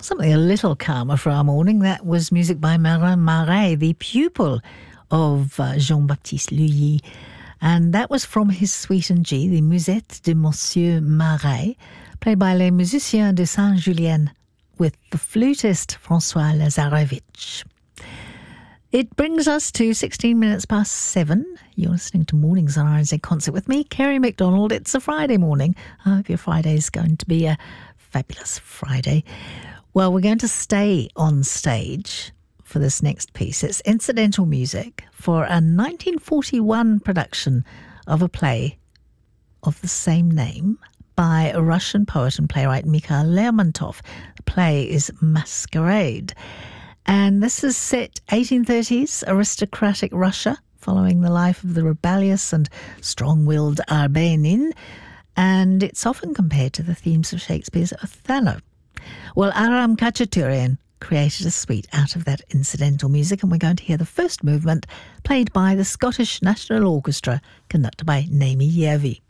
Something a little calmer for our morning. That was music by Marin Marais, the pupil of Jean-Baptiste Lully. And that was from his Suite in G, the Musette de Monsieur Marais, played by Les Musiciens de Saint-Julien with the flutist François Lazarevich. It brings us to 16 minutes past 7. You're listening to Mornings on RNZ Concert with me, Kerry McDonald. It's a Friday morning. I hope your Friday is going to be a fabulous Friday. Well, we're going to stay on stage for this next piece. It's incidental music for a 1941 production of a play of the same name by a Russian poet and playwright Mikhail Lermontov. The play is Masquerade. And this is set 1830s aristocratic Russia, following the life of the rebellious and strong-willed Arbanin, and it's often compared to the themes of Shakespeare's Othello. Well, Aram Khachaturian created a suite out of that incidental music, and we're going to hear the first movement played by the Scottish National Orchestra, conducted by Naomi Yervi.